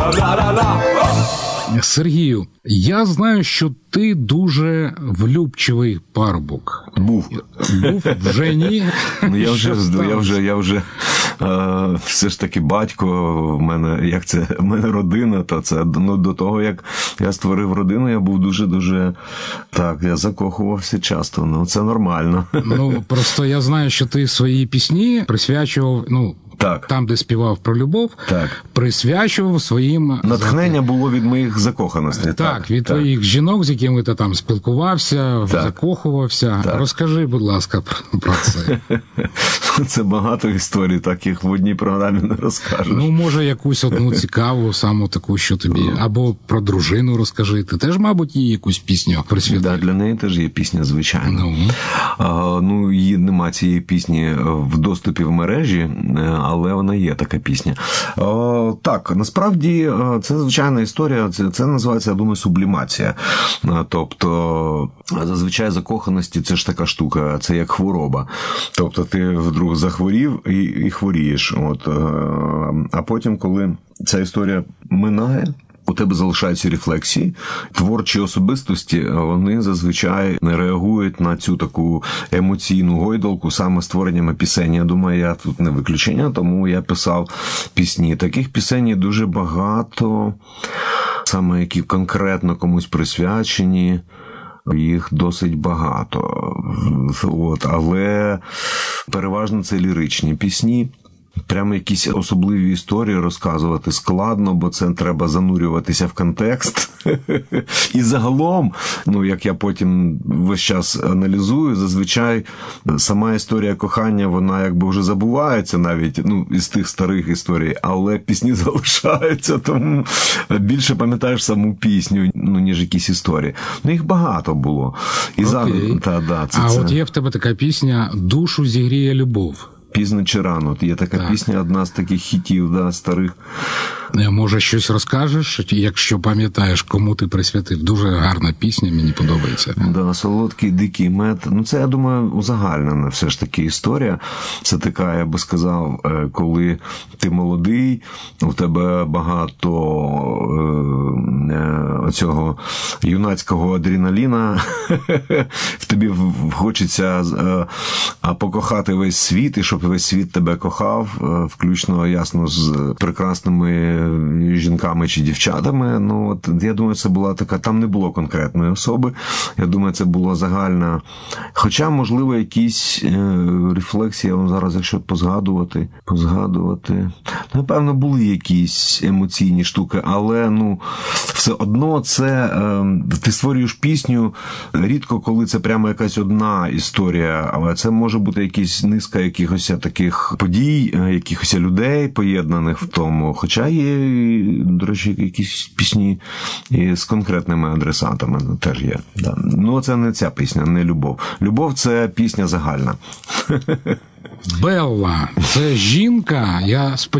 Сергію, я знаю, що ти дуже влюбчивий парубок. Був, вже ні? Я вже все ж таки батько, в мене родина, то це до того, як я створив родину, я був дуже, я закохувався часто, це нормально. Просто я знаю, що ти свої пісні присвячував, так. Там, де співав про любов, так. Присвячував своїм... Натхнення було від моїх закоханостей. Так, від твоїх жінок, з якими ти там спілкувався, закохувався. Так. Розкажи, будь ласка, про це. Це багато історій, таких в одній програмі не розкажеш. Може, якусь одну цікаву, саму таку, що тобі... Або про дружину розкажи. Ти теж, мабуть, їй якусь пісню присвятив? Так, для неї теж є пісня, звичайно. Її нема цієї пісні в доступі в мережі, але вона є, така пісня. Так, насправді, це звичайна історія, це називається, я думаю, сублімація. Тобто, зазвичай закоханості це ж така штука, це як хвороба. Тобто, ти вдруг захворів і хворієш. А потім, коли ця історія минає, у тебе залишаються рефлексії. Творчі особистості, вони зазвичай не реагують на цю таку емоційну гойдалку саме створеннями пісень. Я думаю, я тут не виключення, тому я писав пісні. Таких пісень є дуже багато, саме які конкретно комусь присвячені. Їх досить багато. Але переважно це ліричні пісні. Прямо якісь особливі історії розказувати складно, бо це треба занурюватися в контекст. І загалом, як я потім весь час аналізую, зазвичай сама історія кохання, вона якби вже забувається навіть, із тих старих історій, але пісні залишаються, тому більше пам'ятаєш саму пісню, ніж якісь історії. Їх багато було. І от є в тебе така пісня «Душу зігріє любов». Пізно чи рано. Є така пісня, одна з таких хітів, старих. Може, щось розкажеш, якщо пам'ятаєш, кому ти присвятив? Дуже гарна пісня, мені подобається. «Солодкий дикий мед». Це, я думаю, узагальнена все ж таки історія. Це така, я би сказав, коли ти молодий, у тебе багато цього юнацького адреналіна, в тобі хочеться покохати весь світ, і щоб весь світ тебе кохав, включно, ясно, з прекрасними жінками чи дівчатами. Я думаю, це була така, там не було конкретної особи. Я думаю, це була загальна. Хоча, можливо, якісь рефлексії, зараз, якщо позгадувати. Напевно, були якісь емоційні штуки, але, все одно це, ти створюєш пісню, рідко, коли це прямо якась одна історія, але це може бути якась низка якихось таких подій, якихось людей поєднаних в тому. Хоча є, до речі, якісь пісні з конкретними адресатами теж є. Да. Це не ця пісня, не «Любов». «Любов» – це пісня загальна. Белла – це жінка, я сподіваюся,